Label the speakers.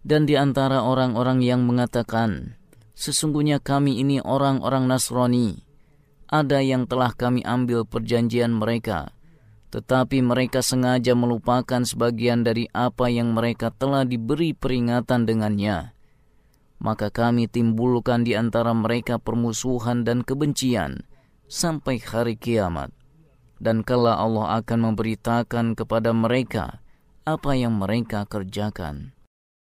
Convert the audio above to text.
Speaker 1: Dan di antara orang-orang yang mengatakan, sesungguhnya kami ini orang-orang Nasrani, ada yang telah kami ambil perjanjian mereka, tetapi mereka sengaja melupakan sebagian dari apa yang mereka telah diberi peringatan dengannya. Maka kami timbulkan di antara mereka permusuhan dan kebencian sampai hari kiamat. Dan kala Allah akan memberitakan kepada mereka apa yang mereka kerjakan.